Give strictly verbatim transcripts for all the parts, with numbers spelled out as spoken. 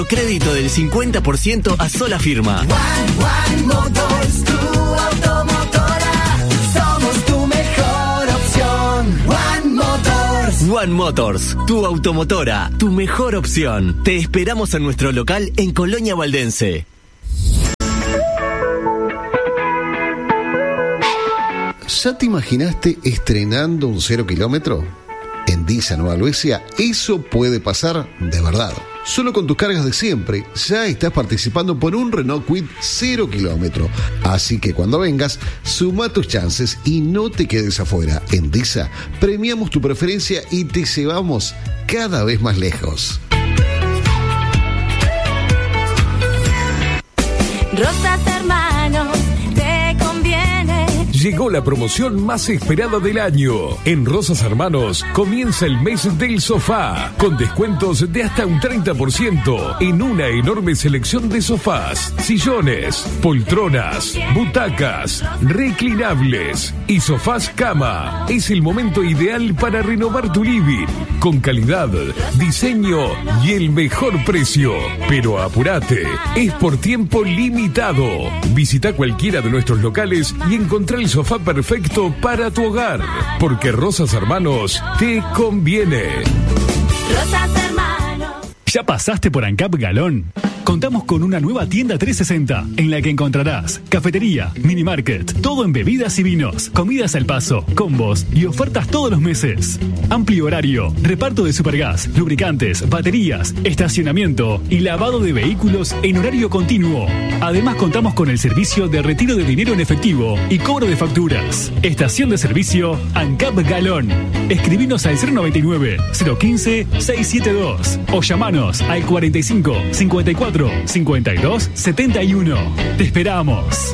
Crédito del cincuenta por ciento a sola firma. One, One Motors, tu automotora. Somos tu mejor opción. One Motors. One Motors, tu automotora, tu mejor opción. Te esperamos en nuestro local en Colonia Valdense. ¿Ya te imaginaste estrenando un cero kilómetro? En Disa Nueva Albesia, eso puede pasar de verdad. Solo con tus cargas de siempre, ya estás participando por un Renault Kwid cero kilómetro. Así que cuando vengas, suma tus chances y no te quedes afuera. En Disa, premiamos tu preferencia y te llevamos cada vez más lejos. Rosas Hermanos, te conviene. Llegó la promoción más esperada del año. En Rosas Hermanos comienza el mes del sofá, con descuentos de hasta un treinta por ciento en una enorme selección de sofás, sillones, poltronas, butacas, reclinables y sofás cama. Es el momento ideal para renovar tu living, con calidad, diseño y el mejor precio. Pero apurate, es por tiempo limitado. Visita cualquiera de nuestros locales y encontrá el sofá perfecto para tu hogar, porque Rosas Hermanos te conviene. Rosas Hermanos. ¿Ya pasaste por ANCAP Galón? Contamos con una nueva tienda trescientos sesenta en la que encontrarás cafetería, mini market, todo en bebidas y vinos, comidas al paso, combos y ofertas todos los meses. Amplio horario, reparto de supergas, lubricantes, baterías, estacionamiento y lavado de vehículos en horario continuo. Además contamos con el servicio de retiro de dinero en efectivo y cobro de facturas. Estación de servicio ANCAP Galón. Escribinos al cero noventa y nueve, cero quince, seiscientos setenta y dos o llamanos al cuarenta y cinco, cincuenta y cuatro, cincuenta y dos, setenta y uno. Te esperamos.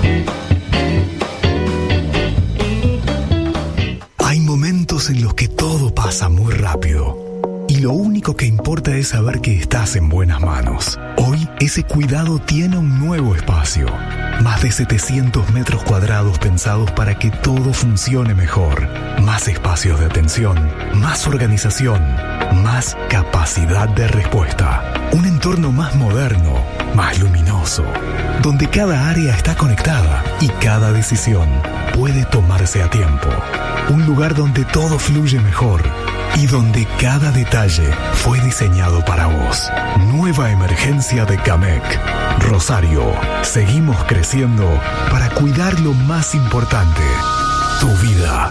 Hay momentos en los que todo pasa muy rápido y lo único que importa es saber que estás en buenas manos. Hoy ese cuidado tiene un nuevo espacio. Más de setecientos metros cuadrados pensados para que todo funcione mejor. Más espacios de atención, más organización, más capacidad de respuesta. Un entorno más moderno, más luminoso, donde cada área está conectada y cada decisión puede tomarse a tiempo. Un lugar donde todo fluye mejor y donde cada detalle fue diseñado para vos. Nueva emergencia de Camec. Rosario, seguimos creciendo para cuidar lo más importante, tu vida.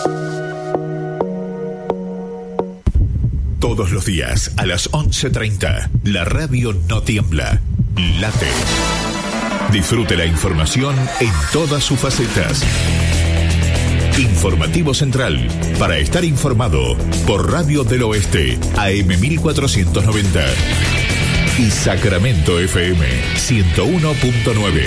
Todos los días a las once treinta, la radio no tiembla, late. Disfrute la información en todas sus facetas. Informativo Central, para estar informado, por Radio del Oeste, A M mil cuatrocientos noventa. Y Sacramento F M, ciento uno punto nueve.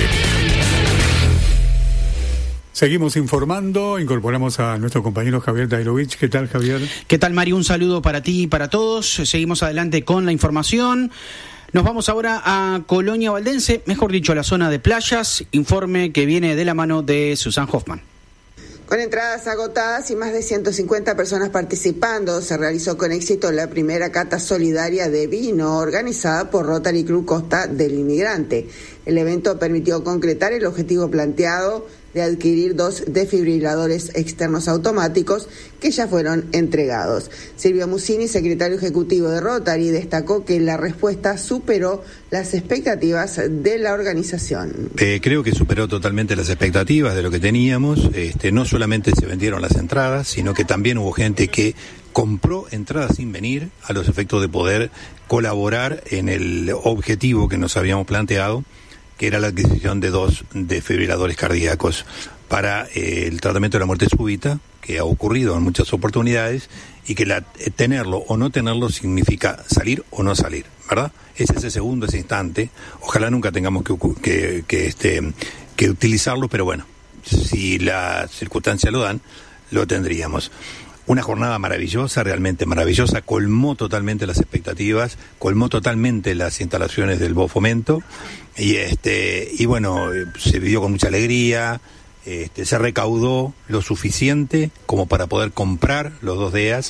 Seguimos informando, incorporamos a nuestro compañero Javier Dairovich. ¿Qué tal, Javier? ¿Qué tal, Mario? Un saludo para ti y para todos. Seguimos adelante con la información. Nos vamos ahora a Colonia Valdense, mejor dicho, a la zona de playas. Informe que viene de la mano de Susan Hoffman. Con entradas agotadas y más de ciento cincuenta personas participando, se realizó con éxito la primera cata solidaria de vino organizada por Rotary Club Costa del Inmigrante. El evento permitió concretar el objetivo planteado de adquirir dos desfibriladores externos automáticos que ya fueron entregados. Silvio Musini, secretario ejecutivo de Rotary, destacó que la respuesta superó las expectativas de la organización. Eh, creo que superó totalmente las expectativas de lo que teníamos. Este, no solamente se vendieron las entradas, sino que también hubo gente que compró entradas sin venir a los efectos de poder colaborar en el objetivo que nos habíamos planteado, que era la adquisición de dos desfibriladores cardíacos para eh, el tratamiento de la muerte súbita, que ha ocurrido en muchas oportunidades, y que la, eh, tenerlo o no tenerlo significa salir o no salir, ¿verdad? Es ese segundo, ese instante. Ojalá nunca tengamos que, que, que, este, que utilizarlo, pero bueno, si las circunstancias lo dan, lo tendríamos. Una jornada maravillosa, realmente maravillosa, colmó totalmente las expectativas, colmó totalmente las instalaciones del Bofomento, y este y bueno, se vivió con mucha alegría, este, se recaudó lo suficiente como para poder comprar los dos D E As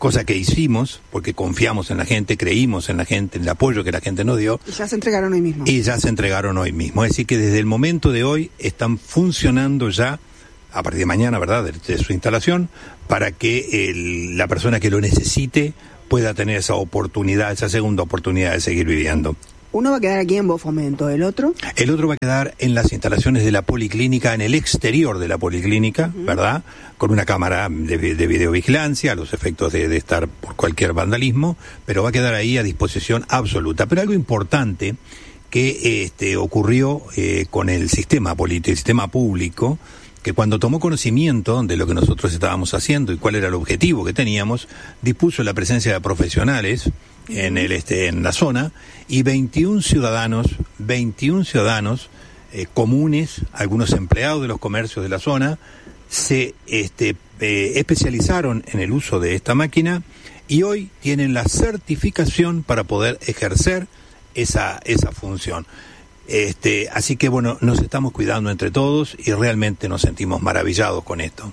cosa que hicimos, porque confiamos en la gente, creímos en la gente, en el apoyo que la gente nos dio. Y ya se entregaron hoy mismo. Y ya se entregaron hoy mismo. Es decir, que desde el momento de hoy están funcionando ya, a partir de mañana, ¿verdad?, de, de su instalación, para que el, la persona que lo necesite pueda tener esa oportunidad, esa segunda oportunidad de seguir viviendo. Uno va a quedar aquí en Bofomento, ¿el otro? El otro va a quedar en las instalaciones de la policlínica, en el exterior de la policlínica, uh-huh. ¿verdad? Con una cámara de, de videovigilancia, a los efectos de, de estar por cualquier vandalismo, pero va a quedar ahí a disposición absoluta. Pero algo importante que este, ocurrió eh, con el sistema político, el sistema público, que cuando tomó conocimiento de lo que nosotros estábamos haciendo y cuál era el objetivo que teníamos, dispuso la presencia de profesionales en el este en la zona y veintiún ciudadanos, veintiún ciudadanos eh, comunes, algunos empleados de los comercios de la zona, se este, eh, especializaron en el uso de esta máquina y hoy tienen la certificación para poder ejercer esa esa función. Este, así que bueno, nos estamos cuidando entre todos y realmente nos sentimos maravillados con esto.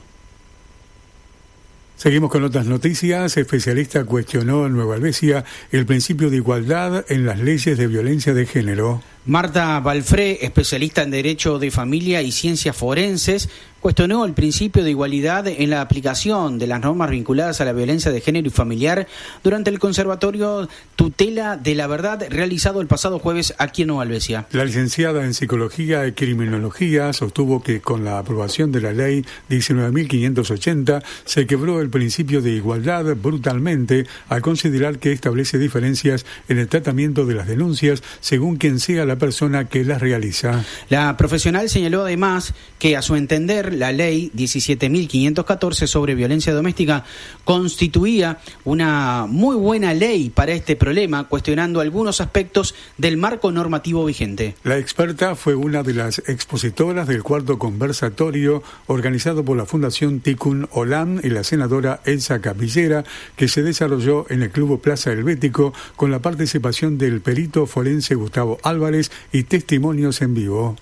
Seguimos con otras noticias. Especialista cuestionó en Nueva Albesia el principio de igualdad en las leyes de violencia de género. Marta Balfré, especialista en Derecho de Familia y Ciencias Forenses, cuestionó el principio de igualdad en la aplicación de las normas vinculadas a la violencia de género y familiar durante el Conservatorio Tutela de la Verdad realizado el pasado jueves aquí en Nueva Albesia. La licenciada en Psicología y Criminología sostuvo que con la aprobación de la ley diecinueve mil quinientos ochenta se quebró el principio de igualdad brutalmente al considerar que establece diferencias en el tratamiento de las denuncias según quien sea la persona que las realiza. La profesional señaló además que a su entender la ley diecisiete mil quinientos catorce sobre violencia doméstica constituía una muy buena ley para este problema, cuestionando algunos aspectos del marco normativo vigente. La experta fue una de las expositoras del cuarto conversatorio organizado por la Fundación Tikkun Olam y la senadora Elsa Capillera, que se desarrolló en el Club Plaza Helvético con la participación del perito forense Gustavo Álvarez y testimonios en vivo.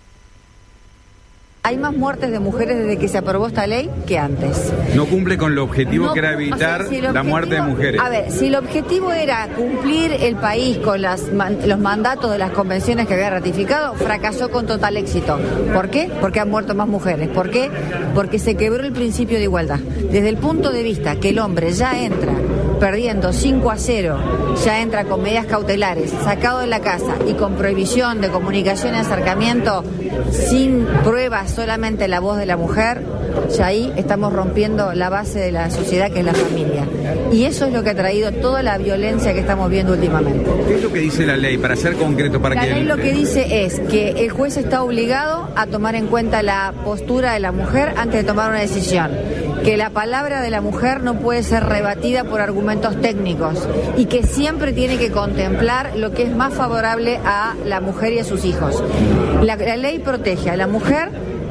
Hay más muertes de mujeres desde que se aprobó esta ley que antes. No cumple con el objetivo no, que era evitar o sea, si la muerte de mujeres. A ver, si el objetivo era cumplir el país con las, man, los mandatos de las convenciones que había ratificado, fracasó con total éxito. ¿Por qué? Porque han muerto más mujeres. ¿Por qué? Porque se quebró el principio de igualdad. Desde el punto de vista que el hombre ya entra perdiendo cinco a cero, ya entra con medidas cautelares, sacado de la casa y con prohibición de comunicación y acercamiento sin pruebas, solamente la voz de la mujer, ya ahí estamos rompiendo la base de la sociedad, que es la familia. Y eso es lo que ha traído toda la violencia que estamos viendo últimamente. ¿Qué es lo que dice la ley? Para ser concreto, para la que... La ley lo que dice es que el juez está obligado a tomar en cuenta la postura de la mujer antes de tomar una decisión, que la palabra de la mujer no puede ser rebatida por argumentos técnicos y que siempre tiene que contemplar lo que es más favorable a la mujer y a sus hijos. La, la ley protege a la mujer,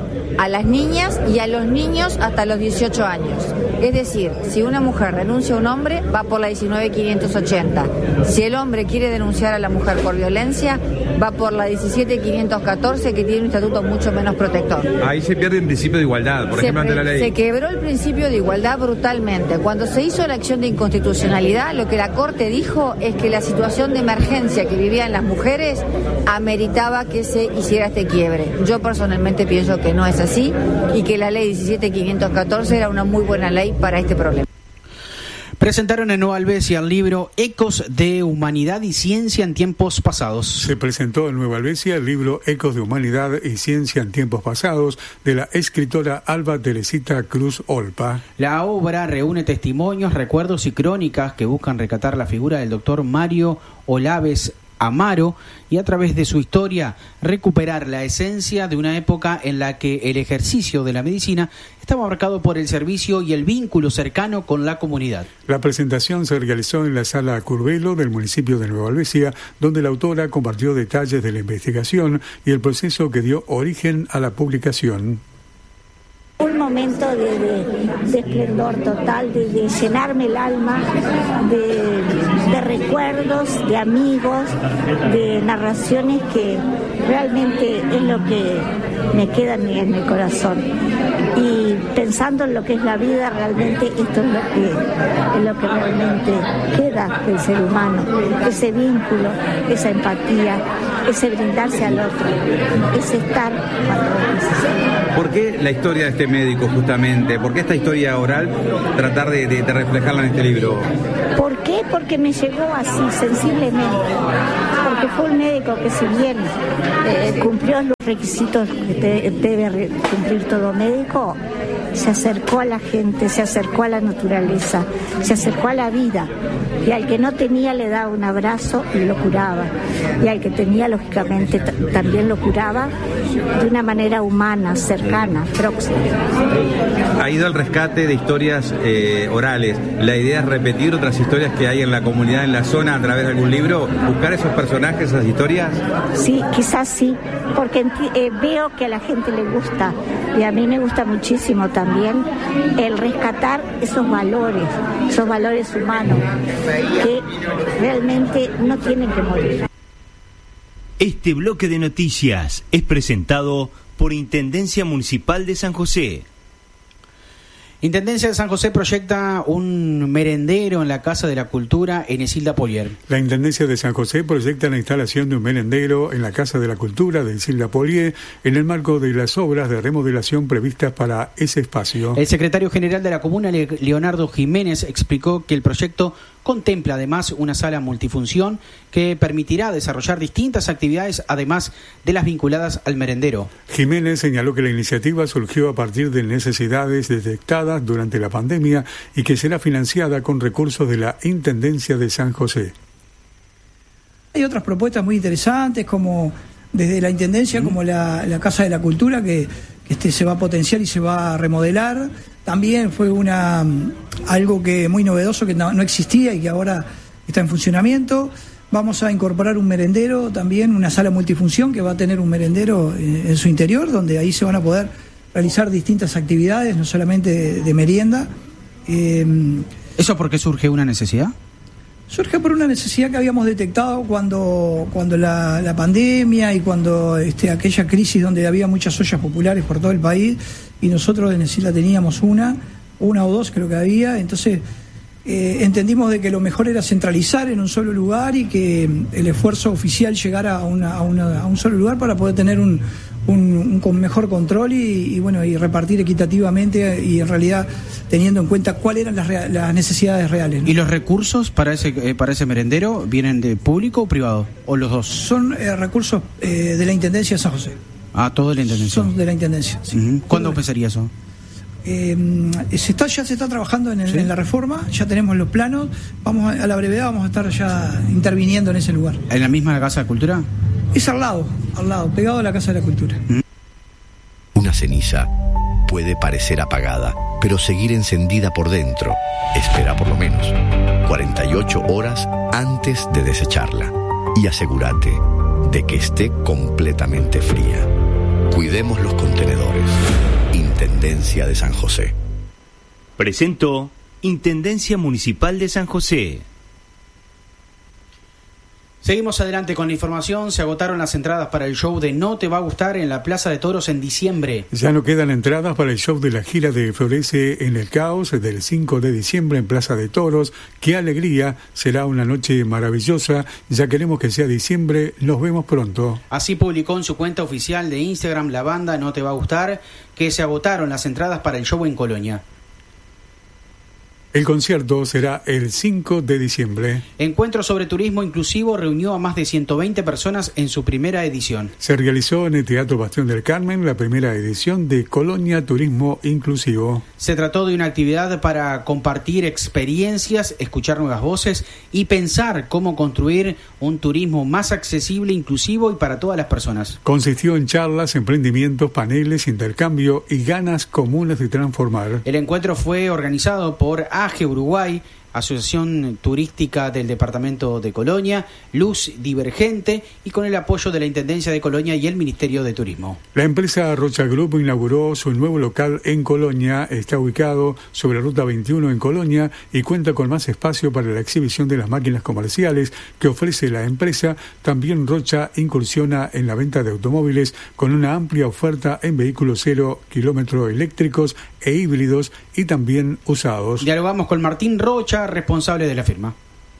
a las niñas y a los niños hasta los dieciocho años. Es decir, si una mujer denuncia a un hombre, va por la diecinueve mil quinientos ochenta. Si el hombre quiere denunciar a la mujer por violencia, va por la diecisiete mil quinientos catorce, que tiene un estatuto mucho menos protector. Ahí se pierde el principio de igualdad, por se, ejemplo, ante la ley. Se quebró el principio de igualdad brutalmente. Cuando se hizo la acción de inconstitucionalidad, lo que la Corte dijo es que la situación de emergencia que vivían las mujeres ameritaba que se hiciera este quiebre. Yo personalmente pienso que no es así y que la ley diecisiete mil quinientos catorce era una muy buena ley para este problema. Presentaron en Nueva Albesia el libro Ecos de Humanidad y Ciencia en Tiempos Pasados. Se presentó en Nueva Albesia el libro Ecos de Humanidad y Ciencia en Tiempos Pasados de la escritora Alba Teresita Cruz Olpa. La obra reúne testimonios, recuerdos y crónicas que buscan recatar la figura del doctor Mario Olaves Amaro y a través de su historia recuperar la esencia de una época en la que el ejercicio de la medicina estaba marcado por el servicio y el vínculo cercano con la comunidad. La presentación se realizó en la Sala Curvelo del municipio de Nueva Albesia, donde la autora compartió detalles de la investigación y el proceso que dio origen a la publicación. Un momento de, de, de esplendor total, de, de llenarme el alma de, de recuerdos, de amigos, de narraciones que realmente es lo que me queda en, en el corazón. Y pensando en lo que es la vida, realmente esto es lo que, es lo que realmente queda del ser humano, ese vínculo, esa empatía, ese brindarse al otro, ese estar cuando lo necesita. ¿Por qué la historia de este médico justamente? ¿Por qué esta historia oral tratar de, de, de reflejarla en este libro? ¿Por qué? Porque me llegó así, sensiblemente. Porque fue un médico que, si bien eh, cumplió los requisitos que te, debe cumplir todo médico, se acercó a la gente, se acercó a la naturaleza, se acercó a la vida. Y al que no tenía le daba un abrazo y lo curaba. Y al que tenía, lógicamente, t- también lo curaba de una manera humana, cercana, próxima. Ha ido al rescate de historias eh, orales. La idea es repetir otras historias que hay en la comunidad, en la zona, a través de algún libro, buscar esos personajes, esas historias. Sí, quizás sí, porque enti- eh, veo que a la gente le gusta, y a mí me gusta muchísimo también el rescatar esos valores, esos valores humanos que realmente no tienen que morir. Este bloque de noticias es presentado por Intendencia Municipal de San José. Intendencia de San José proyecta un merendero en la Casa de la Cultura en Isilda Polier. La Intendencia de San José proyecta la instalación de un merendero en la Casa de la Cultura de Isilda Polier en el marco de las obras de remodelación previstas para ese espacio. El secretario general de la comuna, Leonardo Jiménez, explicó que el proyecto contempla además una sala multifunción que permitirá desarrollar distintas actividades, además de las vinculadas al merendero. Jiménez señaló que la iniciativa surgió a partir de necesidades detectadas durante la pandemia y que será financiada con recursos de la Intendencia de San José. Hay otras propuestas muy interesantes, como desde la Intendencia, como la, la Casa de la Cultura, que, que este se va a potenciar y se va a remodelar. También fue una algo que muy novedoso, que no, no existía y que ahora está en funcionamiento. Vamos a incorporar un merendero, también una sala multifunción que va a tener un merendero en, en su interior, donde ahí se van a poder realizar distintas actividades, no solamente de, de merienda. Eh, ¿Eso por qué surge una necesidad? Surge por una necesidad que habíamos detectado cuando, cuando la, la pandemia y cuando este, aquella crisis donde había muchas ollas populares por todo el país, y nosotros en Isilda teníamos una, una o dos creo que había, entonces eh, entendimos de que lo mejor era centralizar en un solo lugar y que el esfuerzo oficial llegara a, una, a, una, a un solo lugar para poder tener un, un, un con mejor control y, y bueno y repartir equitativamente y en realidad teniendo en cuenta cuáles eran las, rea- las necesidades reales, ¿no? ¿Y los recursos para ese eh, para ese merendero vienen de público o privado? ¿O los dos? Son eh, recursos eh, de la Intendencia de San José. Ah, todo de la Intendencia. Son de la Intendencia, sí. Uh-huh. ¿Cuándo empezaría eso? Eh, se está, ya se está trabajando en, el, ¿Sí? en la reforma, ya tenemos los planos, vamos a, a la brevedad vamos a estar ya interviniendo en ese lugar. ¿En la misma Casa de Cultura? Es al lado, al lado, pegado a la Casa de la Cultura. Uh-huh. Una ceniza puede parecer apagada, pero seguir encendida por dentro. Espera por lo menos cuarenta y ocho horas antes de desecharla y asegúrate de que esté completamente fría. Cuidemos los contenedores. Intendencia de San José. Presentó Intendencia Municipal de San José. Seguimos adelante con la información. Se agotaron las entradas para el show de No Te Va a Gustar en la Plaza de Toros en diciembre. Ya no quedan entradas para el show de la gira de Florece en el Caos del cinco de diciembre en Plaza de Toros. ¡Qué alegría! Será una noche maravillosa. Ya queremos que sea diciembre. Nos vemos pronto. Así publicó en su cuenta oficial de Instagram la banda No Te Va a Gustar que se agotaron las entradas para el show en Colonia. El concierto será el cinco de diciembre. Encuentro sobre Turismo Inclusivo reunió a más de ciento veinte personas en su primera edición. Se realizó en el Teatro Bastión del Carmen la primera edición de Colonia Turismo Inclusivo. Se trató de una actividad para compartir experiencias, escuchar nuevas voces y pensar cómo construir un turismo más accesible, inclusivo y para todas las personas. Consistió en charlas, emprendimientos, paneles, intercambio y ganas comunes de transformar. El encuentro fue organizado por A G E Uruguay, Asociación Turística del Departamento de Colonia, Luz Divergente y con el apoyo de la Intendencia de Colonia y el Ministerio de Turismo. La empresa Rocha Group inauguró su nuevo local en Colonia. Está ubicado sobre Ruta veintiuno en Colonia y cuenta con más espacio para la exhibición de las máquinas comerciales que ofrece la empresa. También Rocha incursiona en la venta de automóviles con una amplia oferta en vehículos cero kilómetro eléctricos e híbridos y también usados. Dialogamos con Martín Rocha, responsable de la firma.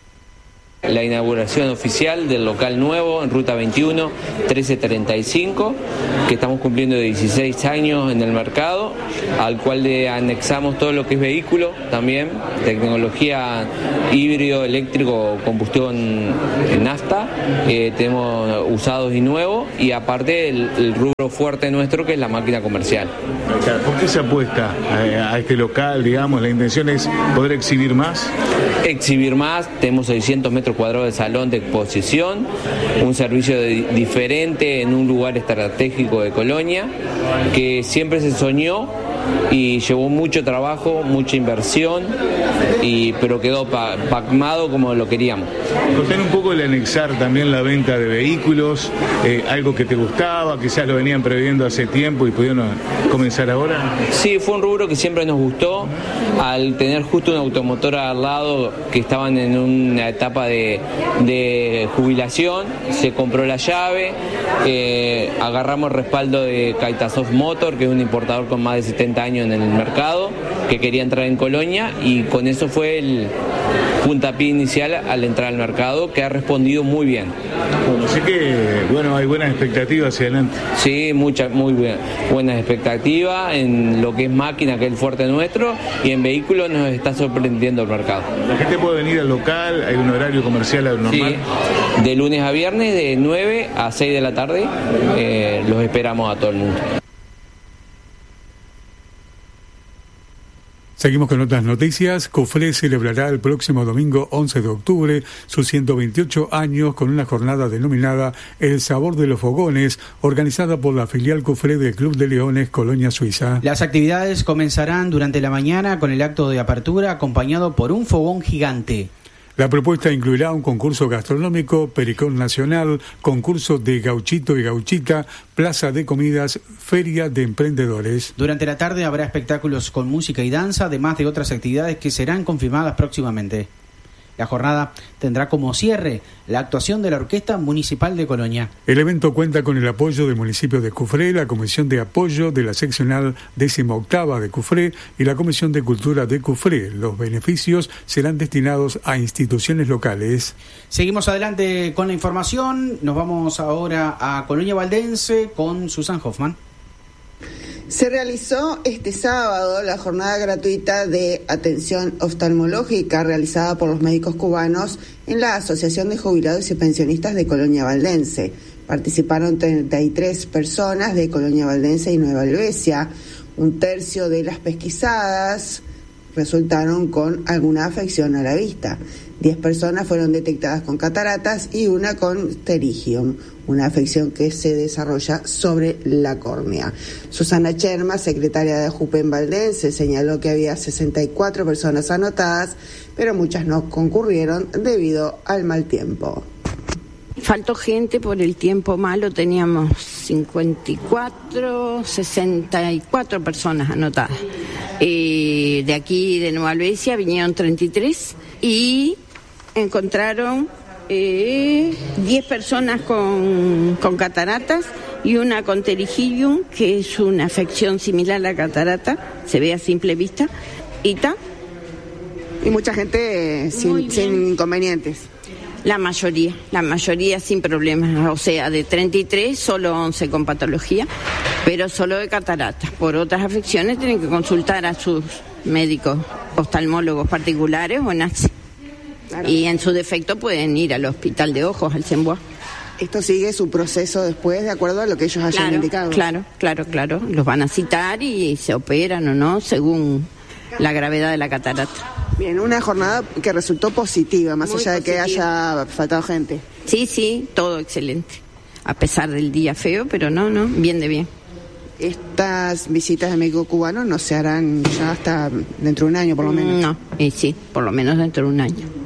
La inauguración oficial del local nuevo en Ruta veintiuno, trece treinta y cinco, que estamos cumpliendo dieciséis años en el mercado, al cual le anexamos todo lo que es vehículo también, tecnología híbrido, eléctrico, combustión en nafta, eh, tenemos usados y nuevos, y aparte el, el rubro fuerte nuestro que es la máquina comercial. ¿Por qué se apuesta a, a este local, digamos? ¿La intención es poder exhibir más? Exhibir más, tenemos seiscientos metros cuadrados de salón de exposición, un servicio de, diferente en un lugar estratégico de Colonia, que siempre se soñó y llevó mucho trabajo, mucha inversión, y pero quedó pa, pacmado como lo queríamos. Contanos un poco el anexar también la venta de vehículos, eh, algo que te gustaba, quizás lo venían previendo hace tiempo y pudieron comenzar ahora. Sí, fue un rubro que siempre nos gustó, al tener justo una automotora al lado que estaban en una etapa de, de jubilación, se compró la llave, eh, agarramos el respaldo de Kaitasoft Motor, que es un importador con más de setenta años en el mercado, que quería entrar en Colonia, y con eso fue el puntapié inicial al entrar al mercado, que ha respondido muy bien. Bueno, sé que bueno, hay buenas expectativas hacia adelante. Sí, muchas, muy buenas, buenas expectativas en lo que es máquina, que es el fuerte nuestro, y en vehículos nos está sorprendiendo el mercado. ¿La gente puede venir al local? ¿Hay un horario comercial normal? Sí, de lunes a viernes, de nueve a seis de la tarde, eh, los esperamos a todo el mundo. Seguimos con otras noticias. Cufré celebrará el próximo domingo once de octubre sus ciento veintiocho años con una jornada denominada El Sabor de los Fogones, organizada por la filial Cufré del Club de Leones Colonia Suiza. Las actividades comenzarán durante la mañana con el acto de apertura acompañado por un fogón gigante. La propuesta incluirá un concurso gastronómico, pericón nacional, concurso de gauchito y gauchita, plaza de comidas, feria de emprendedores. Durante la tarde habrá espectáculos con música y danza, además de otras actividades que serán confirmadas próximamente. La jornada tendrá como cierre la actuación de la Orquesta Municipal de Colonia. El evento cuenta con el apoyo del municipio de Cufré, la Comisión de Apoyo de la Seccional décima octava de Cufré y la Comisión de Cultura de Cufré. Los beneficios serán destinados a instituciones locales. Seguimos adelante con la información. Nos vamos ahora a Colonia Valdense con Susan Hoffman. Se realizó este sábado la jornada gratuita de atención oftalmológica realizada por los médicos cubanos en la Asociación de Jubilados y Pensionistas de Colonia Valdense. Participaron treinta y tres personas de Colonia Valdense y Nueva Helvecia. Un tercio de las pesquisadas resultaron con alguna afección a la vista. Diez personas fueron detectadas con cataratas y una con pterygium, una afección que se desarrolla sobre la córnea. Susana Cherma, secretaria de Jupen Valdense, señaló que había sesenta y cuatro personas anotadas, pero muchas no concurrieron debido al mal tiempo. Faltó gente por el tiempo malo, teníamos cincuenta y cuatro, sesenta y cuatro personas anotadas. Eh, de aquí de Nueva Helvecia vinieron treinta y tres y encontraron eh, diez personas con, con cataratas y una con pterygium, que es una afección similar a la catarata, se ve a simple vista, y ta. Y mucha gente eh, sin, sin inconvenientes. La mayoría, la mayoría sin problemas, o sea, de treinta y tres, solo once con patología, pero solo de cataratas. Por otras afecciones tienen que consultar a sus médicos oftalmólogos particulares o en A X I. Claro. Y en su defecto pueden ir al hospital de ojos, al CEMBUA. Esto sigue su proceso después de acuerdo a lo que ellos hayan claro, indicado. Claro, claro, claro. Los van a citar y se operan o no, según la gravedad de la catarata. Bien, una jornada que resultó positiva, más Muy allá de positiva. Que haya faltado gente. Sí, sí, todo excelente. A pesar del día feo, pero no, no, bien de bien. Estas visitas de médico cubano no se harán ya hasta dentro de un año, por lo menos. No, y sí, por lo menos dentro de un año.